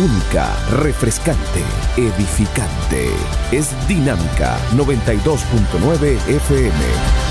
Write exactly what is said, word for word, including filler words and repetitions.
única, refrescante, edificante. Es Dinámica noventa y dos punto nueve F M.